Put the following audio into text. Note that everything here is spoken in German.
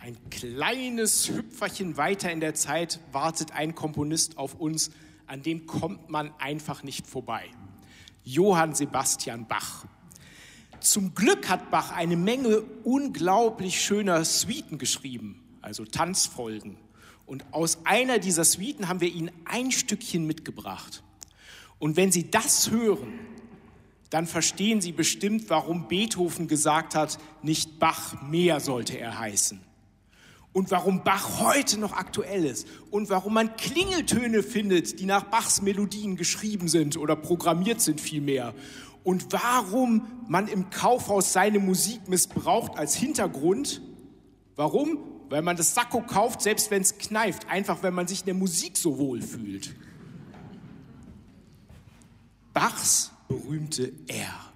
Ein kleines Hüpferchen weiter in der Zeit wartet ein Komponist auf uns, an dem kommt man einfach nicht vorbei. Johann Sebastian Bach. Zum Glück hat Bach eine Menge unglaublich schöner Suiten geschrieben, also Tanzfolgen. Und aus einer dieser Suiten haben wir Ihnen ein Stückchen mitgebracht. Und wenn Sie das hören, dann verstehen Sie bestimmt, warum Beethoven gesagt hat, nicht Bach mehr sollte er heißen. Und warum Bach heute noch aktuell ist. Und warum man Klingeltöne findet, die nach Bachs Melodien geschrieben sind oder programmiert sind vielmehr. Und warum man im Kaufhaus seine Musik missbraucht als Hintergrund. Warum? Weil man das Sakko kauft, selbst wenn es kneift. Einfach, wenn man sich in der Musik so wohl fühlt. Bachs berühmte R.